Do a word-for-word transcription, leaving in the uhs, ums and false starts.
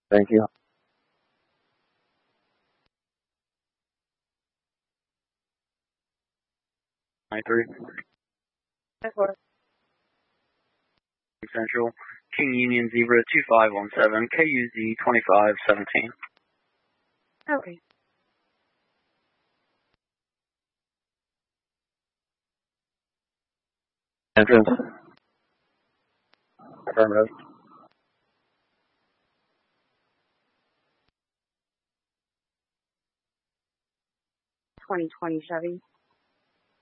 Thank you. nine three. Central. King Union Zebra two five one seven, K U Z twenty-five seventeen. Okay. Entrance. Affirmative. twenty twenty Chevy.